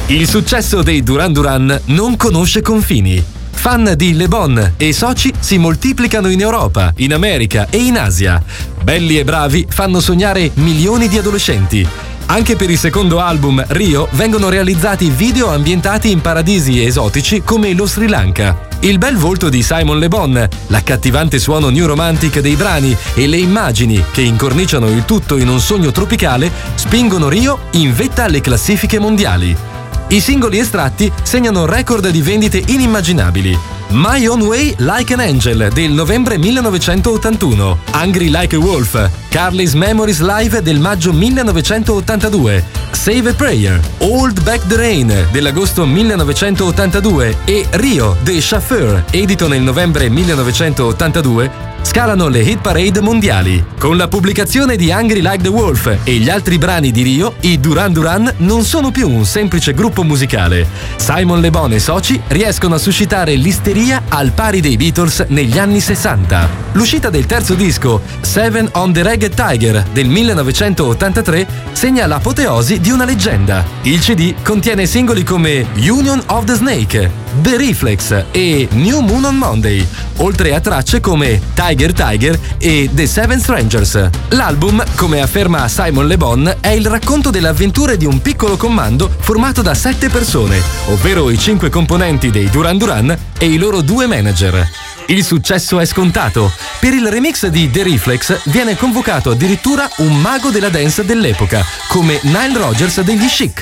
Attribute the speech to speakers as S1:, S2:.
S1: Il successo dei Duran Duran non conosce confini. Fan di Le Bon e soci si moltiplicano in Europa, in America e in Asia. Belli e bravi fanno sognare milioni di adolescenti. Anche per il secondo album, Rio, vengono realizzati video ambientati in paradisi esotici come lo Sri Lanka. Il bel volto di Simon Le Bon, l'accattivante suono new romantic dei brani e le immagini che incorniciano il tutto in un sogno tropicale spingono Rio in vetta alle classifiche mondiali. I singoli estratti segnano record di vendite inimmaginabili. My Own Way Like an Angel del novembre 1981, Hungry Like a Wolf, Carly's Memories Live del maggio 1982, Save a Prayer, Hold Back the Rain dell'agosto 1982 e Rio The Chauffeur, edito nel novembre 1982, scalano le hit parade mondiali. Con la pubblicazione di Hungry Like the Wolf e gli altri brani di Rio, i Duran Duran non sono più un semplice gruppo musicale. Simon Le Bon e soci riescono a suscitare l'isteria al pari dei Beatles negli anni 60. L'uscita del terzo disco, Seven on the Ragged Tiger del 1983, segna l'apoteosi di una leggenda. Il CD contiene singoli come Union of the Snake, The Reflex e New Moon on Monday, oltre a tracce come Tiger Tiger e The Seven Strangers. L'album, come afferma Simon Le Bon, è il racconto delle avventure di un piccolo comando formato da 7 persone, ovvero i 5 componenti dei Duran Duran e i loro 2 manager. Il successo è scontato. Per il remix di The Reflex viene convocato addirittura un mago della dance dell'epoca, come Nile Rodgers degli Chic.